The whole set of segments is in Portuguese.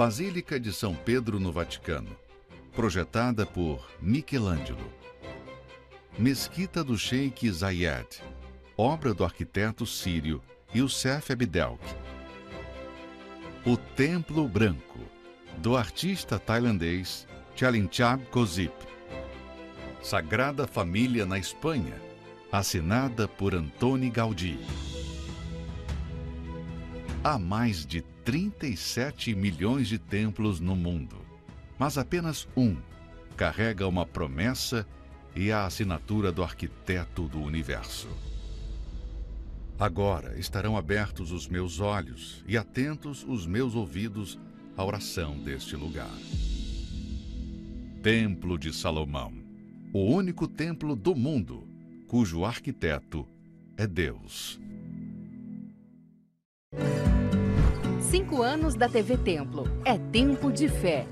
Basílica de São Pedro no Vaticano, projetada por Michelangelo. Mesquita do Sheikh Zayed, obra do arquiteto sírio Youssef Abdelk. O Templo Branco, do artista tailandês Chalinchab Kozip. Sagrada Família na Espanha, assinada por Antoni Gaudí. Há mais de 37 milhões de templos no mundo, mas apenas um carrega uma promessa e a assinatura do arquiteto do universo. Agora estarão abertos os meus olhos e atentos os meus ouvidos à oração deste lugar. Templo de Salomão, o único templo do mundo cujo arquiteto é Deus. 5 anos da TV Templo. É tempo de fé.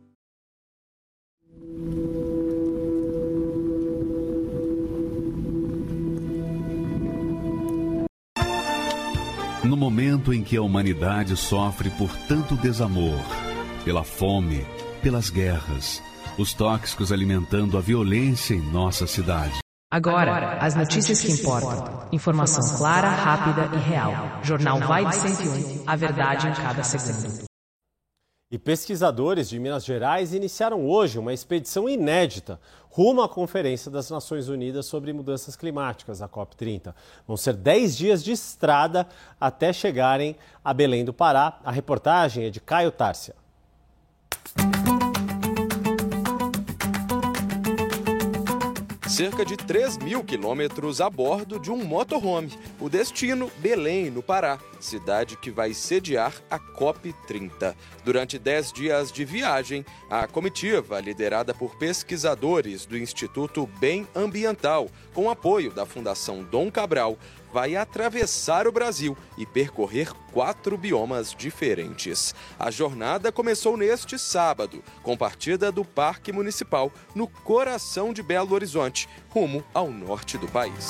No momento em que a humanidade sofre por tanto desamor, pela fome, pelas guerras, os tóxicos alimentando a violência em nossa cidade. Agora, as notícias que importam. Informação clara, rápida e real. Jornal Vai de 101, a verdade em cada segundo. E pesquisadores de Minas Gerais iniciaram hoje uma expedição inédita rumo à Conferência das Nações Unidas sobre Mudanças Climáticas, a COP30. Vão ser 10 dias de estrada até chegarem a Belém do Pará. A reportagem é de Caio Tárcia. Cerca de 3.000 quilômetros a bordo de um motorhome. O destino, Belém, no Pará, cidade que vai sediar a COP30. Durante 10 dias de viagem, a comitiva, liderada por pesquisadores do Instituto Bem Ambiental, com apoio da Fundação Dom Cabral, vai atravessar o Brasil e percorrer 4 biomas diferentes. A jornada começou neste sábado, com partida do Parque Municipal, no coração de Belo Horizonte, rumo ao norte do país.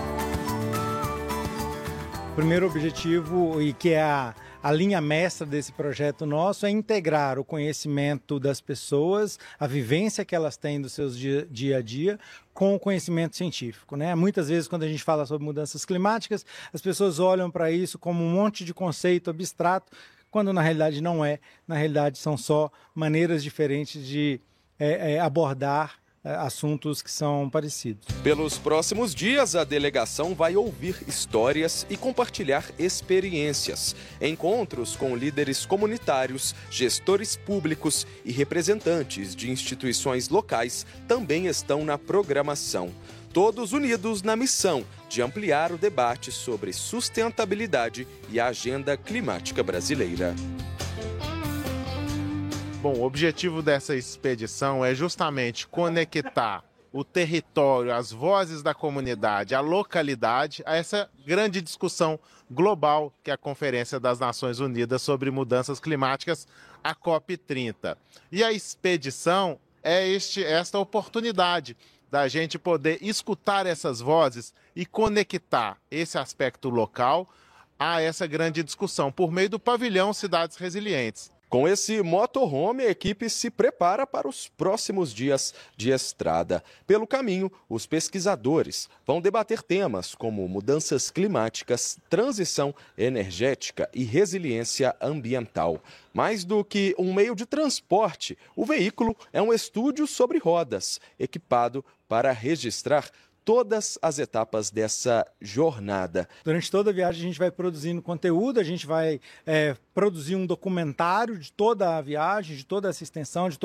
O primeiro objetivo, e que é a linha mestra desse projeto nosso, é integrar o conhecimento das pessoas, a vivência que elas têm do seu dia a dia, com o conhecimento científico, né? Muitas vezes, quando a gente fala sobre mudanças climáticas, as pessoas olham para isso como um monte de conceito abstrato, quando na realidade não é. Na realidade, são só maneiras diferentes de abordar assuntos que são parecidos. Pelos próximos dias, a delegação vai ouvir histórias e compartilhar experiências. Encontros com líderes comunitários, gestores públicos e representantes de instituições locais também estão na programação. Todos unidos na missão de ampliar o debate sobre sustentabilidade e a agenda climática brasileira. Bom, o objetivo dessa expedição é justamente conectar o território, as vozes da comunidade, a localidade, a essa grande discussão global que é a Conferência das Nações Unidas sobre Mudanças Climáticas, a COP30. E a expedição é esta oportunidade da gente poder escutar essas vozes e conectar esse aspecto local a essa grande discussão por meio do pavilhão Cidades Resilientes. Com esse motorhome, a equipe se prepara para os próximos dias de estrada. Pelo caminho, os pesquisadores vão debater temas como mudanças climáticas, transição energética e resiliência ambiental. Mais do que um meio de transporte, o veículo é um estúdio sobre rodas, equipado para registrar todas as etapas dessa jornada. Durante toda a viagem a gente vai produzindo conteúdo, a gente vai produzir um documentário de toda a viagem, de toda essa extensão, de